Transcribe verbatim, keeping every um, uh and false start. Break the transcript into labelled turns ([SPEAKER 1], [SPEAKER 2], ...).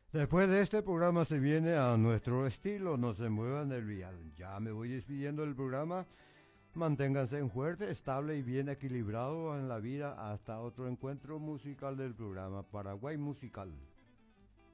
[SPEAKER 1] Después de este programa se viene a nuestro estilo, no se muevan del vial. Ya me voy despidiendo del programa. Manténganse en fuerte, estable y bien equilibrado en la vida hasta otro encuentro musical del programa Paraguay Musical.